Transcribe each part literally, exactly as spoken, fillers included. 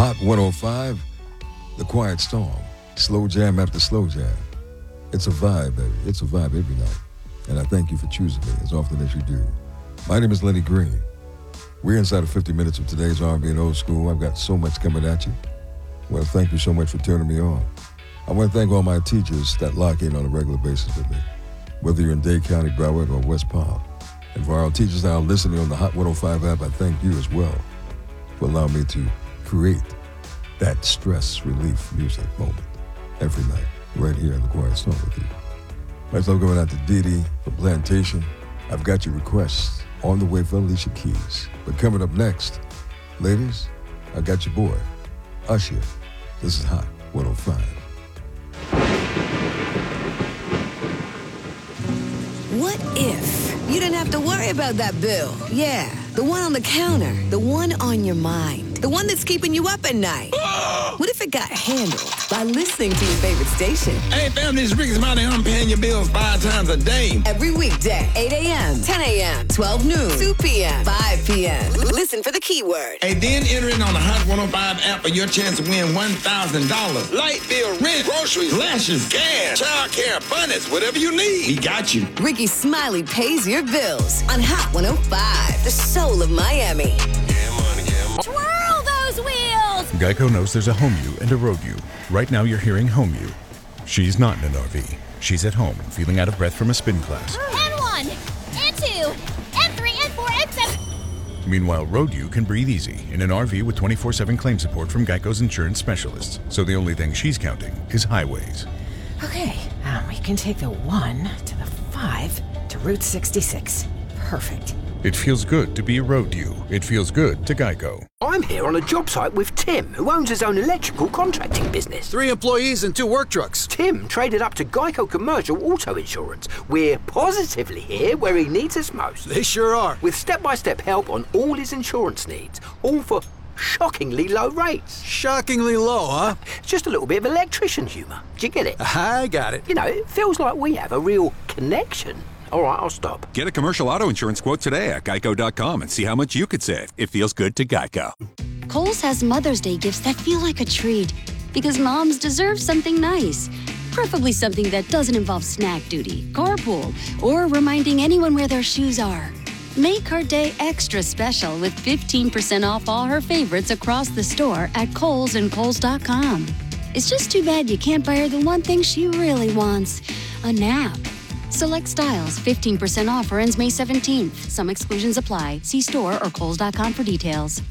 Hot one oh five, The Quiet Storm. Slow jam after slow jam. It's a vibe, baby. It's a vibe every night. And I thank you for choosing me as often as you do. My name is Lenny Green. We're inside of fifty minutes of today's R and B and old school. I've got so much coming at you. Well, thank you so much for turning me on. I want to thank all my teachers that lock in on a regular basis with me, whether you're in Dade County, Broward, or West Palm. And for our teachers that are listening on the Hot one oh five app, I thank you as well for allowing me to create that stress relief music moment every night, right here in the Quiet Storm with you. Let's love going out to Dee Dee from Plantation. I've got your requests on the way for Alicia Keys. But coming up next, ladies, I got your boy, Usher. This is Hot one oh five. What if you didn't have to worry about that bill? Yeah, the one on the counter, the one on your mind, the one that's keeping you up at night. What if it got handled by listening to your favorite station? Hey, fam, this is Ricky Smiley. I'm paying your bills five times a day. Every weekday, eight a.m., ten a.m., twelve noon, two p.m., five p.m. Listen for the keyword. Hey, then enter it on the Hot one oh five app for your chance to win one thousand dollars. Light bill, rent, groceries, lashes, gas, child care, abundance, whatever you need. We got you. Ricky Smiley pays your bills on Hot one oh five, the soul of Miami. Yeah, money, yeah, money. Twirl those wheels! Geico knows there's a home you and a road you. Right now you're hearing home you. She's not in an R V. She's at home, feeling out of breath from a spin class. And one, and two, and three, and four, and seven. Meanwhile, road you can breathe easy in an R V with twenty-four seven claim support from Geico's insurance specialists. So the only thing she's counting is highways. Okay, um, we can take the one to the five to Route sixty-six. Perfect. It feels good to be a road you. It feels good to Geico. I'm here on a job site with Tim, who owns his own electrical contracting business. Three employees and two work trucks. Tim traded up to Geico Commercial Auto Insurance. We're positively here where he needs us most. They sure are. With step-by-step help on all his insurance needs, all for shockingly low rates. Shockingly low, huh? Just a little bit of electrician humour. Do you get it? I got it. You know, it feels like we have a real connection. All right, I'll stop. Get a commercial auto insurance quote today at geico dot com and see how much you could save. It feels good to Geico. Kohl's has Mother's Day gifts that feel like a treat because moms deserve something nice. Preferably something that doesn't involve snack duty, carpool, or reminding anyone where their shoes are. Make her day extra special with fifteen percent off all her favorites across the store at Kohl's and Kohl's dot com. It's just too bad you can't buy her the one thing she really wants, a nap. Select styles, fifteen percent offer ends May seventeenth. Some exclusions apply. See store or Kohl's dot com for details.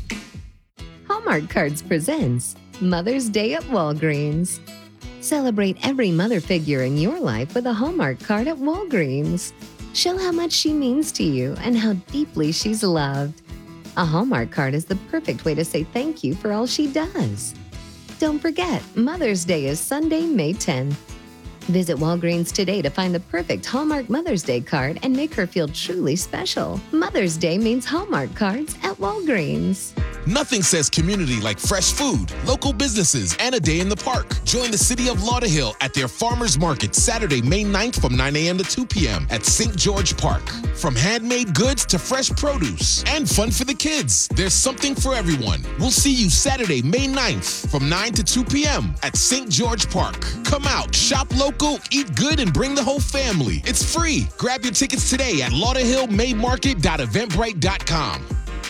Hallmark Cards presents Mother's Day at Walgreens. Celebrate every mother figure in your life with a Hallmark card at Walgreens. Show how much she means to you and how deeply she's loved. A Hallmark card is the perfect way to say thank you for all she does. Don't forget, Mother's Day is Sunday, May tenth. Visit Walgreens today to find the perfect Hallmark Mother's Day card and make her feel truly special. Mother's Day means Hallmark cards at Walgreens. Nothing says community like fresh food, local businesses, and a day in the park. Join the city of Lauderhill at their Farmers Market Saturday, May ninth from nine a.m. to two p.m. at Saint George Park. From handmade goods to fresh produce and fun for the kids, there's something for everyone. We'll see you Saturday, May ninth from nine to two p.m. at Saint George Park. Come out, shop local, eat good, and bring the whole family. It's free. Grab your tickets today at lauderhill may market dot eventbrite dot com.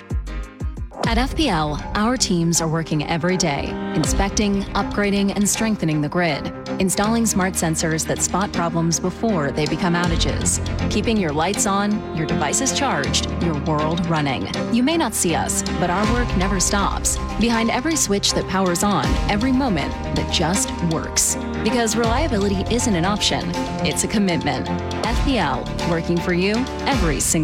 At F P L, our teams are working every day, inspecting, upgrading, and strengthening the grid, installing smart sensors that spot problems before they become outages, keeping your lights on, your devices charged, your world running. You may not see us, but our work never stops. Behind every switch that powers on, every moment that just works. Because reliability isn't an option, it's a commitment. F P L, working for you every single